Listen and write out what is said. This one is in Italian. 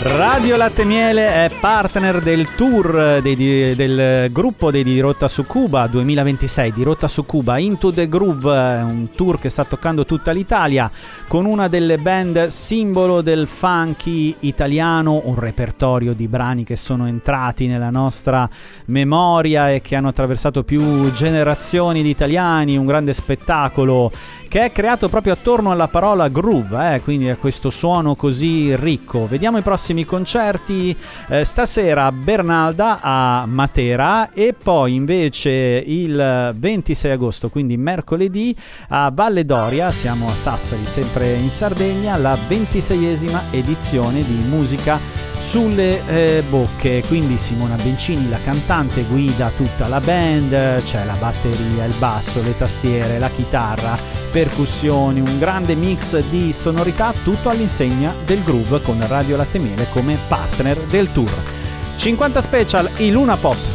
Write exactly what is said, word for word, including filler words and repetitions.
Radio Latte Miele è partner del tour dei, del gruppo dei Di Rotta su Cuba duemilaventisei, Di Rotta su Cuba Into the Groove, un tour che sta toccando tutta l'Italia con una delle band simbolo del funky italiano, un repertorio di brani che sono entrati nella nostra memoria e che hanno attraversato più generazioni di italiani, un grande spettacolo che è creato proprio attorno alla parola groove, eh, quindi a questo suono così ricco. Vediamo i prossimi concerti. Eh, stasera a Bernalda a Matera e poi invece il ventisei agosto, quindi mercoledì, a Valle d'Oria, siamo a Sassari, sempre in Sardegna, la ventiseiesima edizione di Musica sulle eh, bocche. Quindi Simona Bencini, la cantante, guida tutta la band, c'è la batteria, il basso, le tastiere, la chitarra, percussioni, un grande mix di sonorità, tutto all'insegna del groove con Radio Latte Miele come partner del tour. cinquanta Special, i Luna Pop.